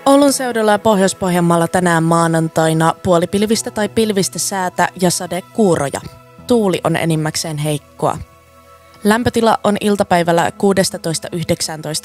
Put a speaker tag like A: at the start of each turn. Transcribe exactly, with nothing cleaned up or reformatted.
A: Oulun seudulla ja Pohjois-Pohjanmaalla tänään maanantaina puolipilvistä tai pilvistä säätä ja sadekuuroja. Tuuli on enimmäkseen heikkoa. Lämpötila on iltapäivällä kuusitoista yhdeksäntoista